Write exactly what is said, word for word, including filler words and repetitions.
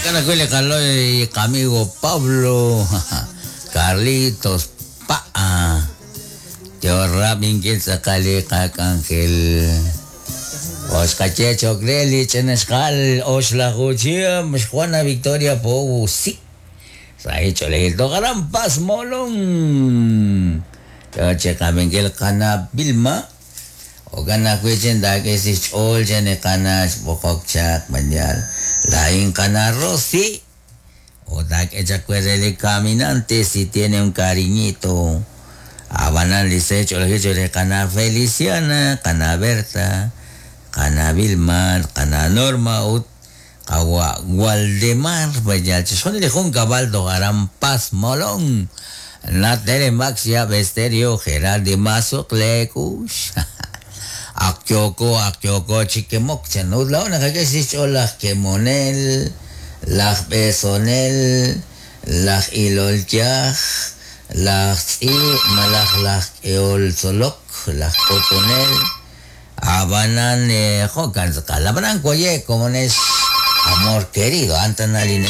Caracuele, Carlos y amigo Pablo, Carlitos, Pa, yo Rabin, que sacale Kakangel, Oscache Chocreli, Chenescal, Osla Juchia, Juana Victoria Pou, sí, se ha hecho el tocarán Paz Molón, yo Checamengel Cana Bilma. O kana kwechen da que si ol jene kana bokok chak manjal lain kana Rosy o da que ya el caminante si tiene un cariñito abanan lice chol que chole kana Feliciana kana Berta kana Vilma kana Norma ut kawa Waldemar bajal son le con cabaldo garan Paz Molón na tele maxia besterio Geraldi Mazo Clecus Akyoko, Akyoko, Chiquemoc, Chanut, la una que se hizo las Kemonel, las Besonel, las Ilolchaj, las I, Malach, las Eol Solok, las Cotonel, Abanan, Jocan, Calabranco, oye, como es amor querido, Antanalina.